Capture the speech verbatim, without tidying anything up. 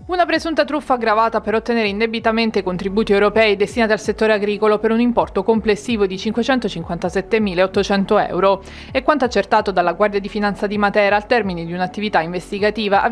Una presunta truffa aggravata per ottenere indebitamente contributi europei destinati al settore agricolo per un importo complessivo di cinquecentocinquantasettemilaottocento euro. È quanto accertato dalla Guardia di Finanza di Matera al termine di un'attività investigativa